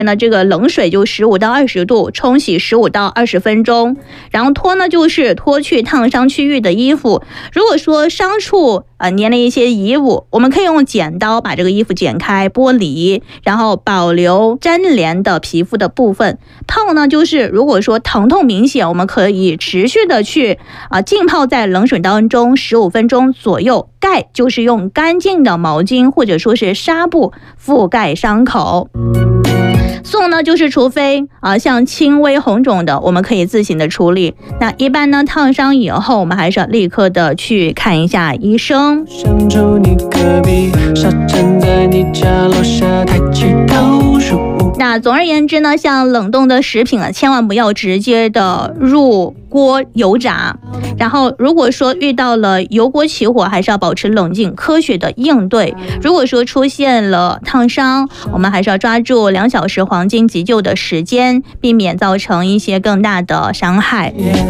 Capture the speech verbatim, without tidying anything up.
那这个冷水就十五到二十度，冲洗十五到二十分钟。然后脱呢，就是脱去烫伤区域的衣服。如果说伤处呃粘了一些衣物，我们可以用剪刀把这个衣服剪开剥离，然后保留粘连的皮肤的部分。泡呢，就是如果说疼痛明显，我们可以持续的去啊、呃、浸泡在冷水当中十五分钟左右。盖就是用干净的毛巾或者说是纱布覆盖伤口。送呢，就是除非啊、呃、像轻微红肿的，我们可以自行的处理。那一般呢，烫伤以后，我们还是要立刻的去看一下医生。想住你隔壁，傻站在你家楼下，抬起头数。那总而言之呢，像冷冻的食品啊，千万不要直接的入锅油炸。然后如果说遇到了油锅起火，还是要保持冷静，科学的应对。如果说出现了烫伤，我们还是要抓住两小时黄金急救的时间，避免造成一些更大的伤害。